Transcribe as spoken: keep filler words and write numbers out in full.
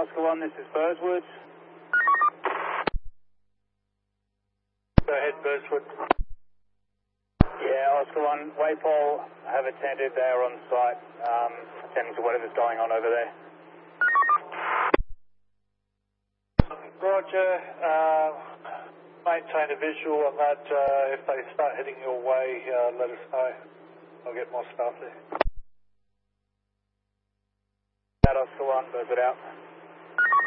Oscar one, this is Burswood. Go ahead, Burswood. Yeah, Oscar one, Waypole have attended, they are on site, um, attending to whatever's going on over there. Roger, uh, maintain a visual on that. Uh, if they start heading your way, uh, let us know. I'll get more staff there. That Oscar one, Burswood out.